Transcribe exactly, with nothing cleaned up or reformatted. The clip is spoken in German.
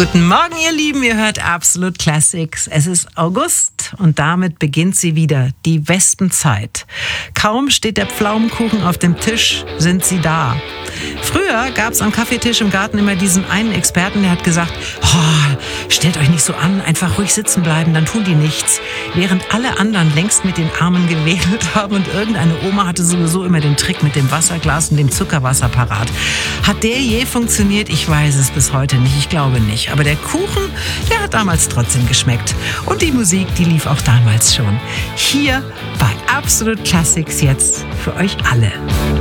Guten Morgen, ihr Lieben, ihr hört Absolut Classics. Es ist August und damit beginnt sie wieder, die Wespenzeit. Kaum steht der Pflaumenkuchen auf dem Tisch, sind sie da. Früher gab es am Kaffeetisch im Garten immer diesen einen Experten, der hat gesagt, oh, stellt euch nicht so an, einfach ruhig sitzen bleiben, dann tun die nichts. Während alle anderen längst mit den Armen gewedelt haben und irgendeine Oma hatte sowieso immer den Trick mit dem Wasserglas und dem Zuckerwasser parat. Hat der je funktioniert? Ich weiß es bis heute nicht, ich glaube nicht. Aber der Kuchen, der hat damals trotzdem geschmeckt. Und die Musik, die lief auch damals schon. Hier bei Absolut Classics jetzt für euch alle.